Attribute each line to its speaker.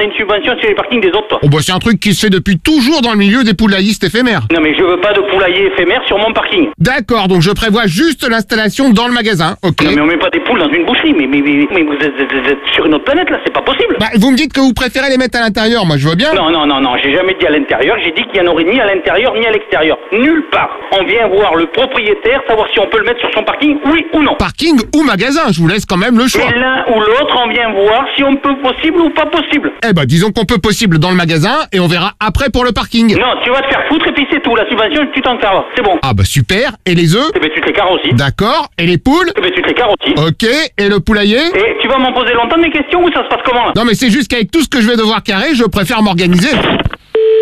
Speaker 1: demander une subvention sur les parkings des autres, toi?
Speaker 2: Oh bah c'est un truc qui se fait depuis toujours dans le milieu des poulaillistes éphémères.
Speaker 1: Non mais je veux pas de poulailler éphémère sur mon parking.
Speaker 2: D'accord, donc je prévois juste l'installation dans le magasin, ok.
Speaker 1: Non mais on met pas des poules dans une boucherie, mais vous êtes sur une autre planète là, c'est pas possible.
Speaker 2: Bah vous me dites que vous préférez les mettre à l'intérieur, moi je veux bien.
Speaker 1: Non, j'ai jamais dit à l'intérieur, j'ai dit qu'il y en aurait ni à l'intérieur ni à l'extérieur. Nulle part. On vient voir le propriétaire, savoir si on peut le mettre sur son parking, oui ou non.
Speaker 2: Parking ou magasin, je vous laisse quand même le choix.
Speaker 1: Et l'un ou l'autre, on vient voir si on peut possible ou pas possible.
Speaker 2: Eh bah disons qu'on peut possible dans le magasin et on verra après pour le parking.
Speaker 1: Non, tu vas te faire foutre et puis c'est tout. La subvention, tu t'en carres. C'est bon.
Speaker 2: Ah bah super, et les œufs?
Speaker 1: Eh ben tu te les carres aussi.
Speaker 2: D'accord, et les poules?
Speaker 1: Eh ben tu te les carres aussi.
Speaker 2: Ok, et le poulailler?
Speaker 1: Et tu vas m'en poser longtemps des questions ou ça se passe comment là?
Speaker 2: Non mais c'est juste qu'avec tout ce que je vais devoir carrer, je préfère m'organiser.